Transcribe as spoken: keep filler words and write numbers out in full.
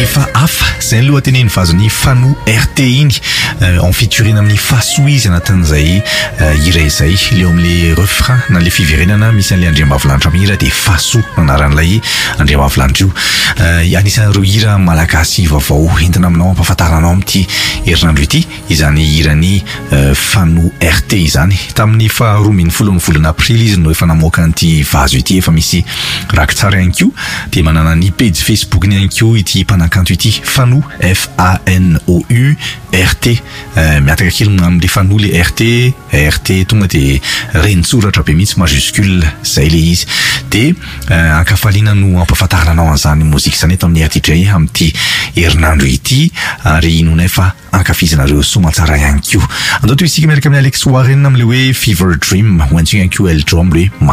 efa hafa zay ny lohateneny vazony fano R T iny en featuring amin'ny Faso izy anatin'izay hira izay leo amin'le refrain na le fiverenana misy an'le Andriambavilanitra amin'ny hira de Faso anaran'ilay Andriambavilanitra io anisan'ireo hira malagasy vaovao entina aminao ampahafantaranao amin'ity herinandro ity izany hirany fano R T izany tamin'ny faharoa ambin'ny folo ny volana aprily izy no efa namoaka an'ity vazo ity efa misy rakitsara ihany koa de manana ny page Facebook ny ihany koa ity mpanakanto ity fano F A N O U R T miataka kely amin'le fano le R T R T tonga de renitsoratra be mihitsy majuscule zay le izy de ankafaliana no ampahafantarana anao an'izany mozika zany eto amin'ny R T J amin'ity herinandro ity ary inona efa ankafizanareo somatsara ihany koa andao to isika miaraka amin'ny Alex Warren amin'le hoe Fever Dream ho antsika ihany koa Eldrom le